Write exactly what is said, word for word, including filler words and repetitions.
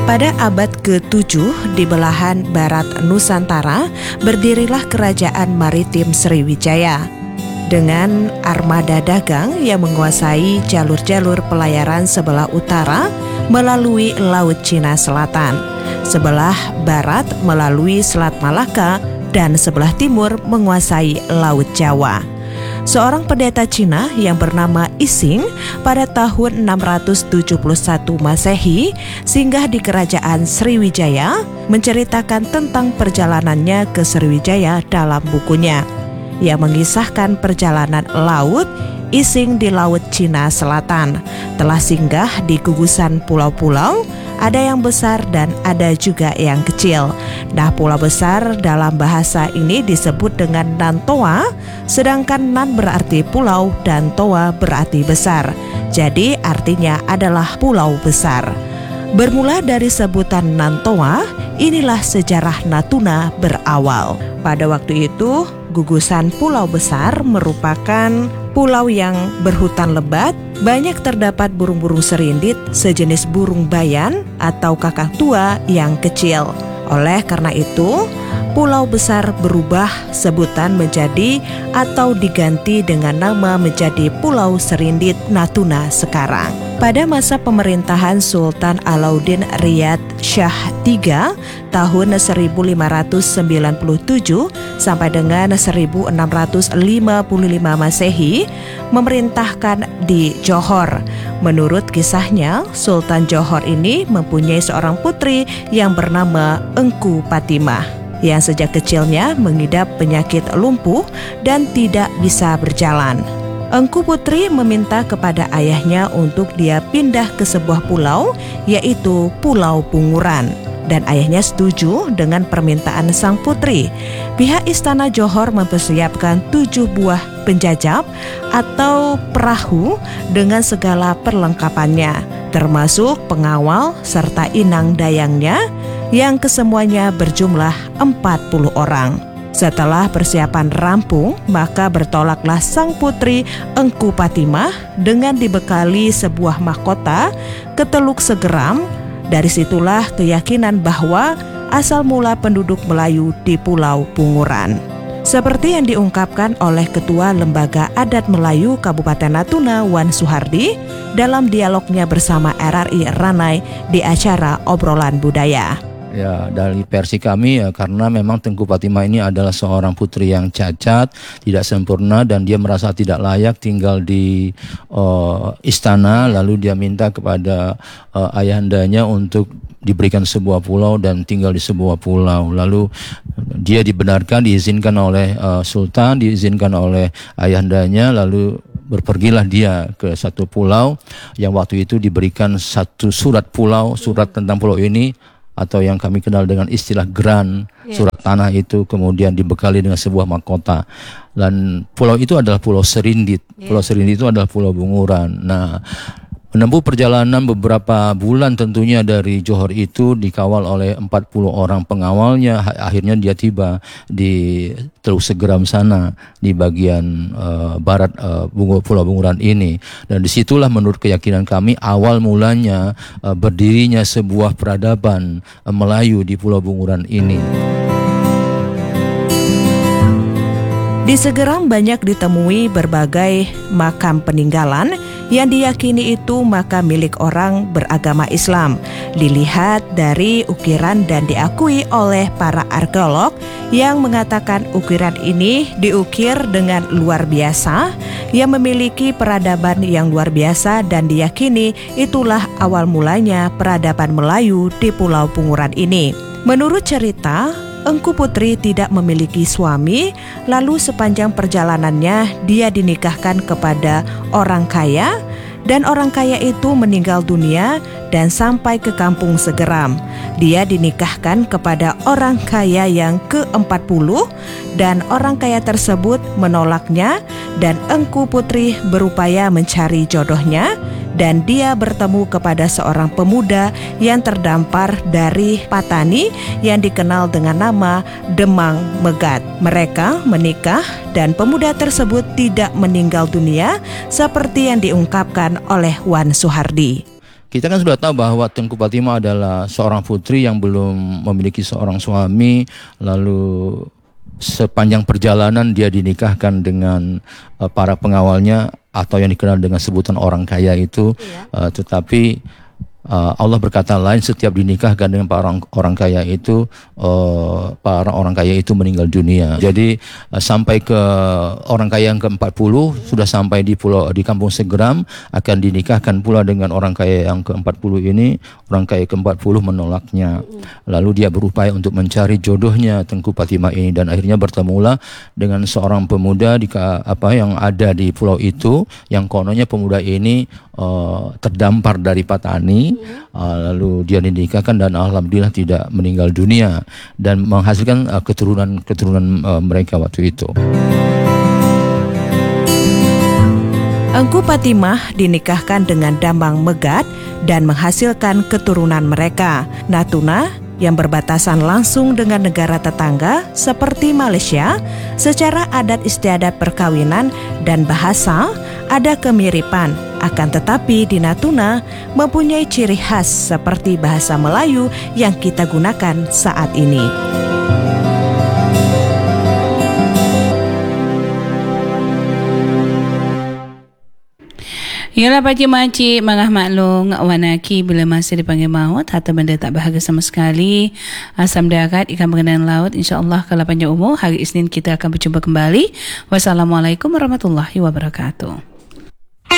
Pada abad ketujuh di belahan barat Nusantara berdirilah Kerajaan Maritim Sriwijaya dengan armada dagang yang menguasai jalur-jalur pelayaran sebelah utara melalui Laut Cina Selatan, sebelah barat melalui Selat Malaka, dan sebelah timur menguasai Laut Jawa. Seorang pendeta Cina yang bernama Ising pada tahun enam ratus tujuh puluh satu Masehi singgah di Kerajaan Sriwijaya menceritakan tentang perjalanannya ke Sriwijaya dalam bukunya yang mengisahkan perjalanan laut Ising di Laut Cina Selatan. Telah singgah di gugusan pulau-pulau, ada yang besar dan ada juga yang kecil. Nah, pulau besar dalam bahasa ini disebut dengan Nantoa, sedangkan Nan berarti pulau dan Toa berarti besar. Jadi artinya adalah pulau besar. Bermula dari sebutan Nantoa, inilah sejarah Natuna berawal. Pada waktu itu, gugusan pulau besar merupakan pulau yang berhutan lebat. Banyak terdapat burung-burung serindit sejenis burung bayan atau kakaktua yang kecil. Oleh karena itu, pulau besar berubah sebutan menjadi atau diganti dengan nama menjadi Pulau Serindit Natuna sekarang. Pada masa pemerintahan Sultan Alauddin Riyad Shah tiga tahun seribu lima ratus sembilan puluh tujuh sampai dengan seribu enam ratus lima puluh lima Masehi memerintahkan di Johor. Menurut kisahnya, Sultan Johor ini mempunyai seorang putri yang bernama Engku Patimah yang sejak kecilnya mengidap penyakit lumpuh dan tidak bisa berjalan. Engku Putri meminta kepada ayahnya untuk dia pindah ke sebuah pulau, yaitu Pulau Bunguran. Dan ayahnya setuju dengan permintaan sang putri. Pihak Istana Johor mempersiapkan tujuh buah penjajab atau perahu dengan segala perlengkapannya, termasuk pengawal serta inang dayangnya yang kesemuanya berjumlah empat puluh orang. Setelah persiapan rampung, maka bertolaklah sang putri Engku Patimah dengan dibekali sebuah mahkota ke Teluk Segeram. Dari situlah keyakinan bahwa asal mula penduduk Melayu di Pulau Bunguran. Seperti yang diungkapkan oleh Ketua Lembaga Adat Melayu Kabupaten Natuna, Wan Suhardi, dalam dialognya bersama R R I Ranai di acara Obrolan Budaya. Ya, dari versi kami ya, karena memang Tengku Patimah ini adalah seorang putri yang cacat, tidak sempurna, dan dia merasa tidak layak tinggal di uh, istana. Lalu dia minta kepada uh, ayahandanya untuk diberikan sebuah pulau dan tinggal di sebuah pulau. Lalu dia dibenarkan, diizinkan oleh uh, Sultan, diizinkan oleh ayahandanya. Lalu berpergilah dia ke satu pulau yang waktu itu diberikan satu surat pulau, surat tentang pulau ini, atau yang kami kenal dengan istilah geran, surat tanah itu kemudian dibekali dengan sebuah mahkota. Dan pulau itu adalah Pulau Serindit. Pulau Serindit itu adalah Pulau Bunguran. Nah, menempuh perjalanan beberapa bulan tentunya dari Johor itu dikawal oleh empat puluh orang pengawalnya. Akhirnya dia tiba di Teluk Segeram sana di bagian uh, barat uh, Pulau Bunguran ini. Dan disitulah menurut keyakinan kami awal mulanya uh, berdirinya sebuah peradaban uh, Melayu di Pulau Bunguran ini. Di Segeram banyak ditemui berbagai makam peninggalan yang diyakini itu makam milik orang beragama Islam. Dilihat dari ukiran dan diakui oleh para arkeolog yang mengatakan ukiran ini diukir dengan luar biasa, yang memiliki peradaban yang luar biasa, dan diyakini itulah awal mulanya peradaban Melayu di Pulau Bunguran ini. Menurut cerita, Engku Putri tidak memiliki suami, lalu sepanjang perjalanannya dia dinikahkan kepada orang kaya, dan orang kaya itu meninggal dunia dan sampai ke kampung Segeram. Dia dinikahkan kepada orang kaya yang ke empat puluh, dan orang kaya tersebut menolaknya, dan Engku Putri berupaya mencari jodohnya, dan dia bertemu kepada seorang pemuda yang terdampar dari Patani yang dikenal dengan nama Demang Megat. Mereka menikah dan pemuda tersebut tidak meninggal dunia seperti yang diungkapkan oleh Wan Suhardi. Kita kan sudah tahu bahwa Tengku Fatimah adalah seorang putri yang belum memiliki seorang suami, lalu sepanjang perjalanan dia dinikahkan dengan uh, para pengawalnya atau yang dikenal dengan sebutan orang kaya itu, iya. uh, tetapi Uh, Allah berkata lain, setiap dinikahkan dengan para orang, orang kaya itu, uh, para orang kaya itu meninggal dunia. Jadi uh, sampai ke orang kaya yang ke empat puluh sudah sampai di pulau di Kampung Segeram, akan dinikahkan pula dengan orang kaya yang ke empat puluh ini. Orang kaya ke empat puluh menolaknya. Lalu dia berupaya untuk mencari jodohnya Tengku Fatimah ini, dan akhirnya bertemulah dengan seorang pemuda di apa yang ada di pulau itu, yang kononnya pemuda ini uh, terdampar dari Patani. Uh, lalu dia dinikahkan dan alhamdulillah tidak meninggal dunia dan menghasilkan uh, keturunan-keturunan uh, mereka waktu itu. Engku Fatimah dinikahkan dengan Dambang Megat dan menghasilkan keturunan mereka. Natuna yang berbatasan langsung dengan negara tetangga seperti Malaysia, secara adat istiadat perkawinan dan bahasa ada kemiripan. Akan tetapi di Natuna mempunyai ciri khas seperti bahasa Melayu yang kita gunakan saat ini. Yalah Pakcik Makcik Marah maklum wanaki bila masih dipanggil maut, harta benda tak berharga sama sekali, asam darat, ikan berenang laut. InsyaAllah kalau panjang umur, hari Isnin kita akan berjumpa kembali. Wassalamualaikum warahmatullahi wabarakatuh.